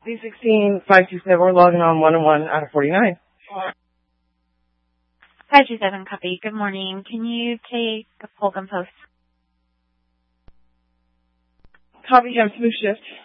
C16, 527, we're logging on 101 out of 49. 527, copy. Good morning. Can you take a Fulgham Post? Copy, Jim, smooth shift.